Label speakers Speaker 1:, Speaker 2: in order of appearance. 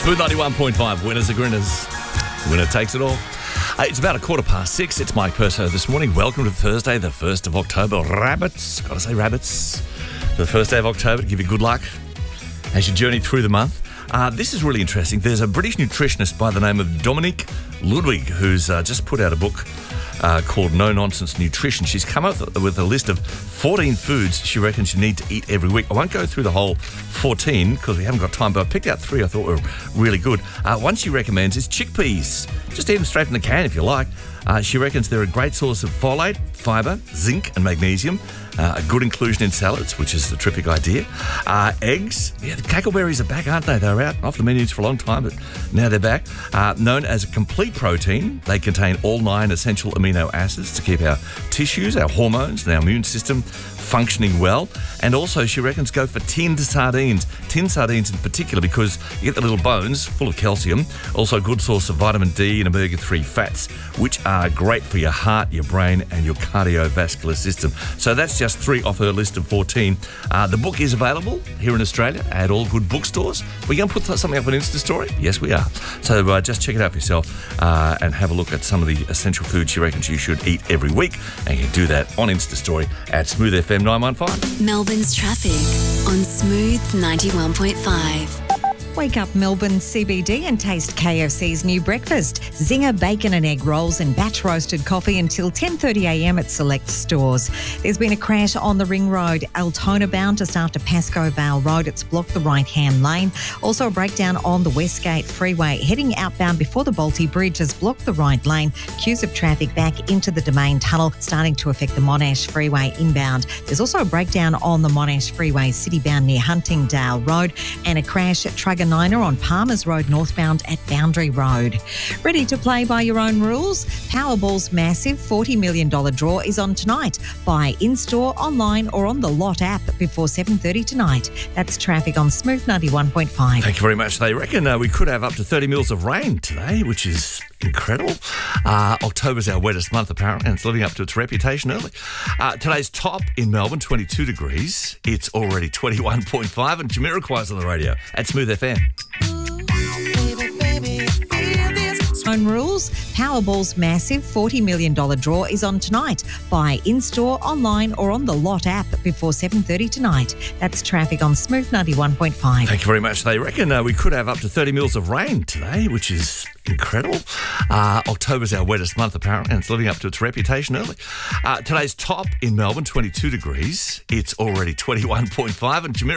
Speaker 1: Smooth 91.5, winners are grinners. Winner takes it all. It's about 6:15. It's Mike Perso this morning. Welcome to Thursday, the 1st of October. Rabbits, gotta say rabbits. The first day of October to give you good luck as you journey through the month. This is really interesting. There's a British nutritionist by the name of Dominique Ludwig who's just put out a book called No Nonsense Nutrition. She's come up with a list of 14 foods she reckons you need to eat every week. I won't go through the whole 14 because we haven't got time, but I picked out 3 I thought were really good. One she recommends is chickpeas. Just eat them straight from the can if you like. She reckons they're a great source of folate, fibre, zinc and magnesium. A good inclusion in salads, which is a terrific idea. Eggs. Yeah, the cackleberries are back, aren't they? They were out off the menus for a long time, but now they're back. Known as a complete protein, they contain all 9 essential amino acids to keep our tissues, our hormones and our immune system functioning well. And also, she reckons go for tinned sardines. Tinned sardines in particular because you get the little bones full of calcium. Also a good source of vitamin D and omega-3 fats, which are great for your heart, your brain and your cardiovascular system. So that's just 3 off her list of 14. The book is available here in Australia at all good bookstores. We're going to put something up on Insta Story? Yes, we are. So just check it out for yourself and have a look at some of the essential foods she reckons you should eat every week. And you can do that on Insta Story at Smooth FM 915.
Speaker 2: Melbourne's traffic on Smooth 91.5.
Speaker 3: Wake up Melbourne CBD and taste KFC's new breakfast. Zinger bacon and egg rolls and batch roasted coffee until 10:30am at select stores. There's been a crash on the Ring Road, Altona bound just after Pascoe Vale Road. It's blocked the right-hand lane. Also a breakdown on the Westgate Freeway. Heading outbound before the Balti Bridge has blocked the right lane. Queues of traffic back into the Domain Tunnel starting to affect the Monash Freeway inbound. There's also a breakdown on the Monash Freeway city-bound near Huntingdale Road and a crash at Niner on Palmers Road northbound at Boundary Road. Ready to play by your own rules? Powerball's massive $40 million draw is on tonight. Buy in-store, online or on the Lot app before 7:30 tonight. That's traffic on Smooth 91.5.
Speaker 1: Thank you very much. They reckon we could have up to 30 mils of rain today, which is incredible. October's our wettest month, apparently, and it's living up to its reputation early. Today's top in Melbourne, 22 degrees. It's already 21.5, and Jamiroquai's on the radio at Smooth FM.
Speaker 3: Own rules. Powerball's massive $40 million draw is on tonight. Buy in-store, online or on the Lot app before 7:30 tonight. That's traffic on Smooth 91.5.
Speaker 1: Thank you very much. They reckon we could have up to 30 mils of rain today, which is incredible. October's our wettest month, apparently, and it's living up to its reputation early. Today's top in Melbourne, 22 degrees. It's already 21.5, and Jamira